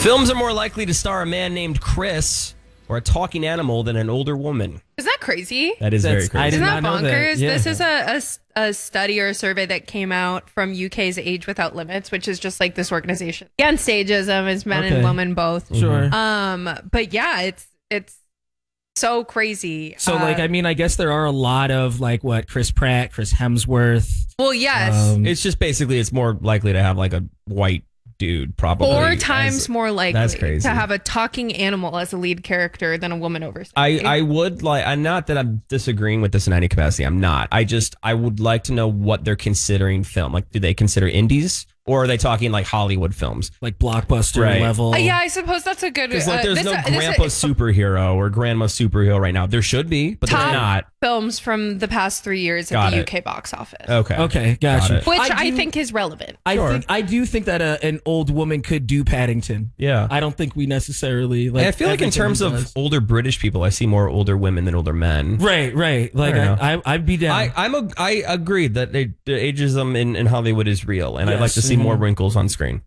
Films are more likely to star a man named Chris or a talking animal than an older woman. Isn't that crazy? That is very crazy. Isn't that bonkers? Yeah. This is a study or a survey that came out from UK's Age Without Limits, which is just like this organization against ageism. It's men and women both. Sure. But yeah, it's so crazy. So I guess there are a lot of Chris Pratt, Chris Hemsworth. Well, yes. It's just basically it's more likely to have like a white dude, probably 4 times more likely that's crazy. to have a talking animal as a lead character than a woman over 60. I would like, I'm not that I'm disagreeing with this in any capacity. I'm not. I would like to know what they're considering film. Like, do they consider indies or are they talking like Hollywood films? Like blockbuster level? Yeah, I suppose that's a good... Because there's no grandpa superhero or grandma superhero right now. There should be, but they're not. Films from the past 3 years at the UK box office. Okay, gotcha. Which I think is relevant. I do think that an old woman could do Paddington. Yeah. I don't think we necessarily... I feel like in terms of older British people, I see more older women than older men. Right. Like, I'd be down. I agree that the ageism in Hollywood is real, and I'd like to see more wrinkles on screen.